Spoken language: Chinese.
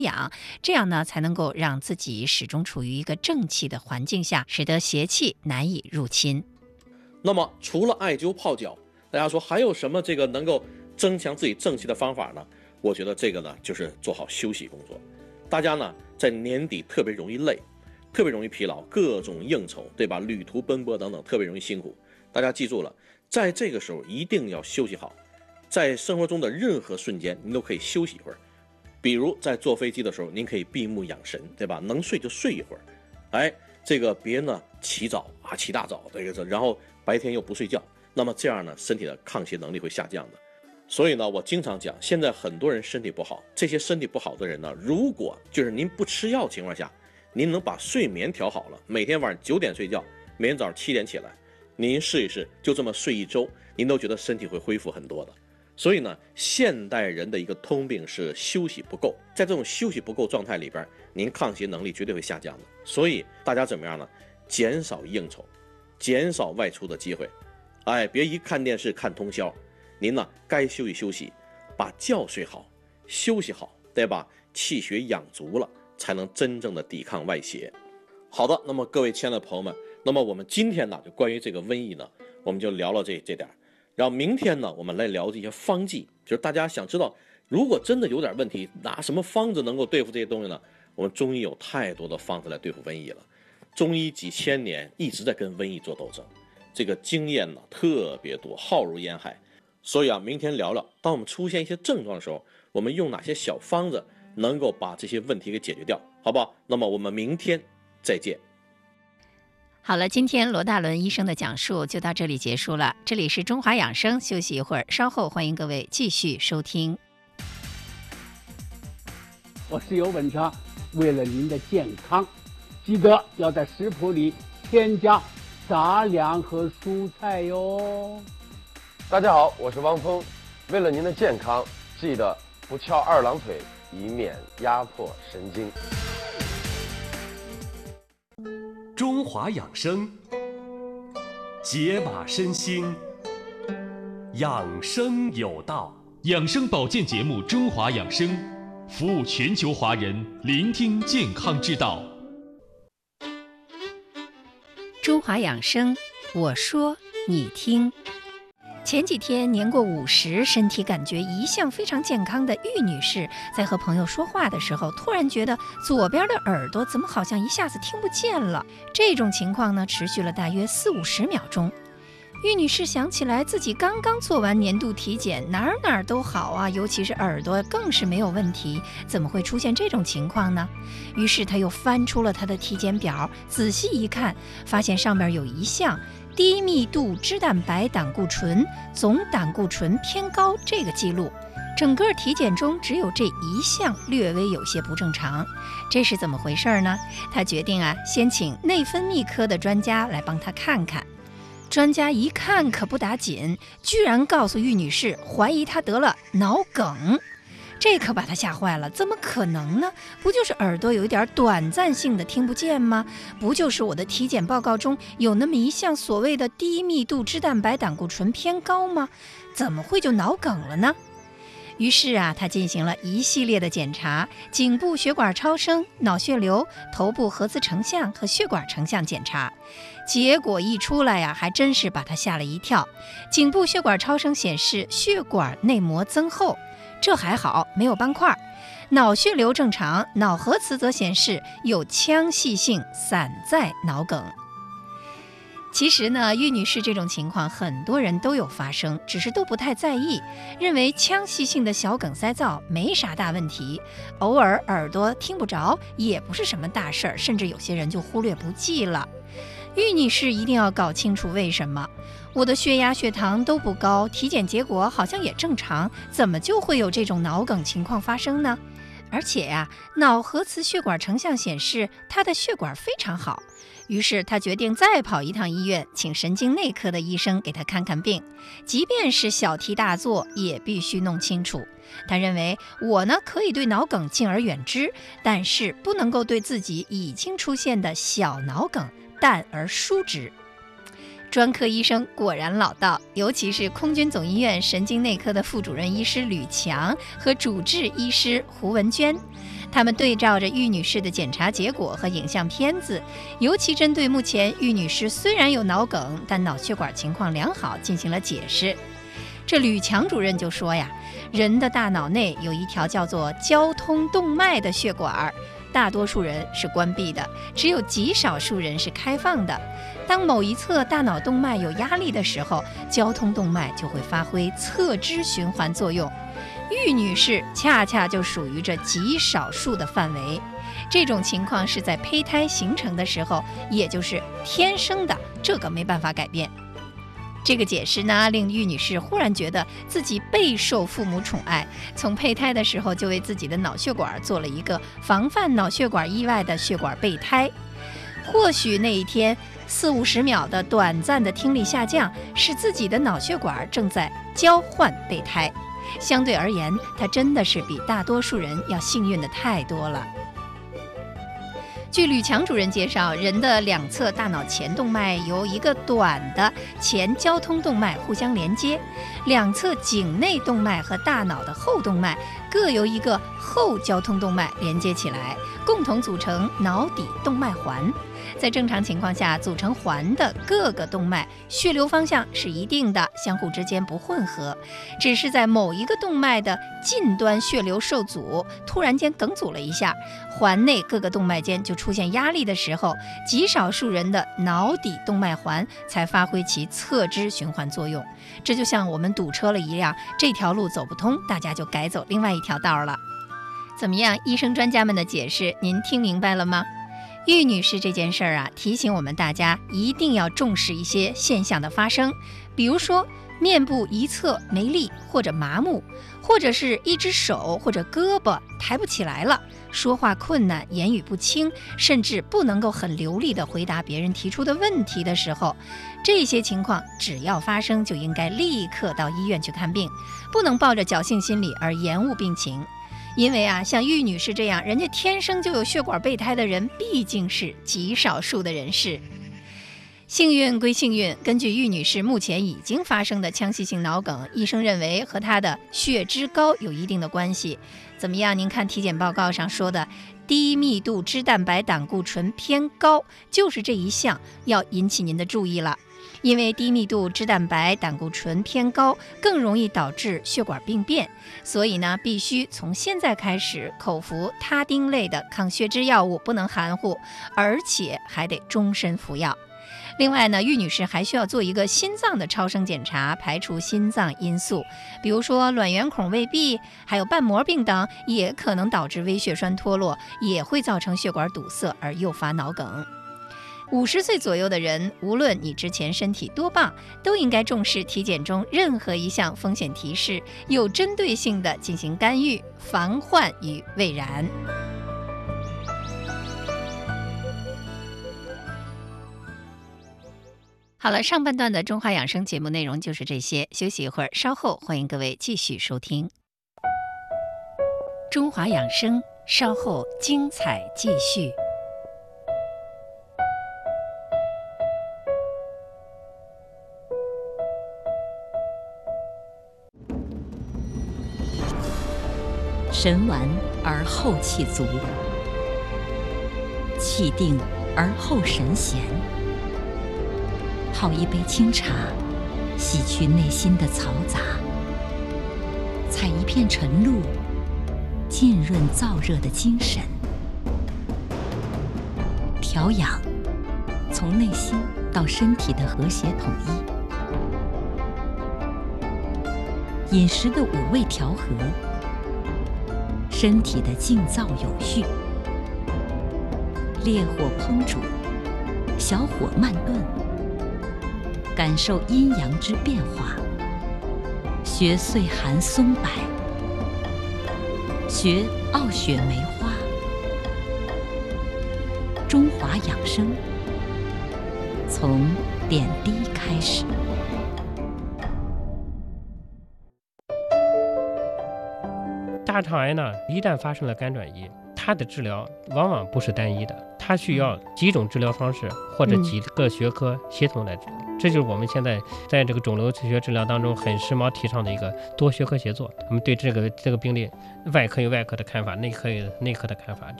养，这样呢才能够让自己始终处于一个正气的环境下，使得邪气难以入侵。 那么除了艾灸泡脚，大家说还有什么能够增强自己正气的方法呢？我觉得这个呢就是做好休息工作。大家呢在年底特别容易累，特别容易疲劳，各种应酬，对吧？旅途奔波等等，特别容易辛苦。大家记住了，在这个时候一定要休息好。在生活中的任何瞬间，您都可以休息一会儿。比如在坐飞机的时候，您可以闭目养神，对吧？能睡就睡一会儿。别呢起早啊，起大早，然后白天又不睡觉，那么这样呢，身体的抗邪能力会下降的。所以呢，我经常讲，现在很多人身体不好，这些身体不好的人呢，如果就是您不吃药情况下，您能把睡眠调好了，每天晚上9点睡觉，每天早上7点起来，您试一试，就这么睡一周，您都觉得身体会恢复很多的。所以呢，现代人的一个通病是休息不够，在这种休息不够状态里边，您抗邪能力绝对会下降的。所以大家怎么样呢？减少应酬，减少外出的机会，别一看电视看通宵。您呢，该休息休息，把觉睡好，休息好，对吧？气血养足了，才能真正的抵抗外邪。好的，那么各位亲爱的朋友们，那么我们今天呢，就关于这个瘟疫呢，我们就聊了这点。然后明天呢，我们来聊这些方剂，就是大家想知道，如果真的有点问题，拿什么方子能够对付这些东西呢？我们中医有太多的方子来对付瘟疫了，中医几千年一直在跟瘟疫做斗争，这个经验呢特别多，浩如烟海。所以啊，明天聊聊，当我们出现一些症状的时候，我们用哪些小方子能够把这些问题给解决掉，好不好？那么我们明天再见。 好了，今天罗大伦医生的讲述就到这里结束了。这里是中华养生，休息一会儿，稍后欢迎各位继续收听。 我是尤文强，为了您的健康，记得要在食谱里添加杂粮和蔬菜哟。 大家好，我是汪峰，为了您的健康，记得不翘二郎腿，以免压迫神经。 中华养生，解码身心，养生有道。养生保健节目《中华养生》，服务全球华人，聆听健康之道。 中华养生，我说你听。前几天年过50，身体感觉一向非常健康的玉女士，在和朋友说话的时候，突然觉得左边的耳朵怎么好像一下子听不见了。这种情况呢，持续了大约40-50秒钟。玉女士想起来自己刚刚做完年度体检，哪儿都好啊，尤其是耳朵更是没有问题，怎么会出现这种情况呢？于是她又翻出了她的体检表，仔细一看，发现上面有一项低密度脂蛋白胆固醇总胆固醇偏高这个记录，整个体检中只有这一项略微有些不正常。这是怎么回事呢？她决定先请内分泌科的专家来帮她看看。专家一看可不打紧，居然告诉玉女士怀疑她得了脑梗。这可把她吓坏了，怎么可能呢？不就是耳朵有一点短暂性的听不见吗？不就是我的体检报告中有那么一项所谓的低密度脂蛋白胆固醇偏高吗？怎么会就脑梗了呢？于是他进行了一系列的检查，颈部血管超声、脑血流、头部核磁成像和血管成像检查。结果一出来还真是把他吓了一跳。颈部血管超声显示血管内膜增厚，这还好，没有斑块。脑血流正常，脑核磁则显示有腔隙性散在脑梗。其实呢，玉女士这种情况很多人都有发生，只是都不太在意，认为腔隙性的小梗塞灶没啥大问题，偶尔耳朵听不着也不是什么大事儿，甚至有些人就忽略不计了。玉女士一定要搞清楚为什么。我的血压血糖都不高，体检结果好像也正常，怎么就会有这种脑梗情况发生呢？而且脑核磁血管成像显示她的血管非常好。于是她决定再跑一趟医院，请神经内科的医生给她看看病，即便是小题大做也必须弄清楚。她认为我呢可以对脑梗敬而远之，但是不能够对自己已经出现的小脑梗淡而疏之。专科医生果然老道，尤其是空军总医院神经内科的副主任医师吕强和主治医师胡文娟， 他们对照着玉女士的检查结果和影像片子，尤其针对目前玉女士虽然有脑梗，但脑血管情况良好进行了解释。这吕强主任就说呀，人的大脑内有一条叫做交通动脉的血管，大多数人是关闭的，只有极少数人是开放的。当某一侧大脑动脉有压力的时候，交通动脉就会发挥侧支循环作用。玉女士恰恰就属于这极少数的范围。这种情况是在胚胎形成的时候，也就是天生的，这个没办法改变。这个解释呢，令玉女士忽然觉得自己备受父母宠爱，从胚胎的时候就为自己的脑血管做了一个防范脑血管意外的血管备胎。或许那一天40-50秒的短暂的听力下降，是自己的脑血管正在交换备胎。相对而言，她真的是比大多数人要幸运的太多了。据吕强主任介绍，人的两侧大脑前动脉由一个短的前交通动脉互相连接，两侧颈内动脉和大脑的后动脉各由一个后交通动脉连接起来，共同组成脑底动脉环。在正常情况下，组成环的各个动脉血流方向是一定的，相互之间不混合。只是在某一个动脉的近端血流受阻，突然间梗阻了一下，环内各个动脉间就出现压力的时候，极少数人的脑底动脉环才发挥其侧支循环作用。这就像我们堵车了一样，这条路走不通，大家就改走另外一条道了。怎么样，医生专家们的解释您听明白了吗？玉女士这件事儿啊，提醒我们大家一定要重视一些现象的发生，比如说面部一侧没力或者麻木，或者是一只手或者胳膊抬不起来了，说话困难，言语不清，甚至不能够很流利地回答别人提出的问题的时候，这些情况只要发生，就应该立刻到医院去看病，不能抱着侥幸心理而延误病情。因为啊，像玉女士这样人家天生就有血管备胎的人，毕竟是极少数的人士。幸运归幸运，根据玉女士目前已经发生的腔隙性脑梗，医生认为和她的血脂高有一定的关系。怎么样？您看体检报告上说的低密度脂蛋白胆固醇偏高，就是这一项要引起您的注意了。因为低密度脂蛋白胆固醇偏高，更容易导致血管病变，所以呢，必须从现在开始口服他汀类的抗血脂药物，不能含糊，而且还得终身服药。另外呢，玉女士还需要做一个心脏的超声检查，排除心脏因素，比如说卵圆孔未闭，还有瓣膜病等，也可能导致微血栓脱落，也会造成血管堵塞而诱发脑梗。50岁左右的人，无论你之前身体多棒，都应该重视体检中任何一项风险提示，有针对性地进行干预，防患于未然。好了，上半段的中华养生节目内容就是这些，休息一会儿，稍后欢迎各位继续收听。中华养生，稍后精彩继续。 神完而后气足，气定而后神闲。泡一杯清茶，洗去内心的嘈杂；采一片晨露，浸润燥热的精神。调养，从内心到身体的和谐统一。饮食的5味调和，身体的静躁有序。烈火烹煮，小火慢炖，感受阴阳之变化。学岁寒松柏，学傲雪梅花。中华养生，从点滴开始。 大肠癌呢，一旦发生了肝转移，它的治疗往往不是单一的，它它需要几种治疗方式或者几个学科协同来治疗。这就是我们现在在这个肿瘤学治疗当中很时髦提倡的一个多学科协作。我们对这个病例，外科有外科的看法，内科有内科的看法，